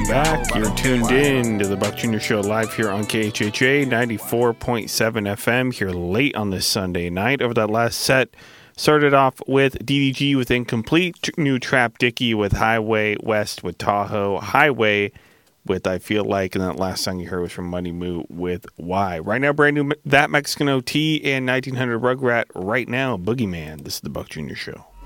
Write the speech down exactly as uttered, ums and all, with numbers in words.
back. You're tuned in to the Buck Junior Show live here on K H H A ninety-four point seven F M here late on this Sunday night. Over that last set, started off with D D G with Incomplete, New Trap Dickie with Highway, West with Tahoe, Highway with I Feel Like, and that last song you heard was from Money Moo with Why. Right now, brand new That Mexican O T and nineteen hundred Rugrat right now, Boogeyman. This is the Buck Junior Show.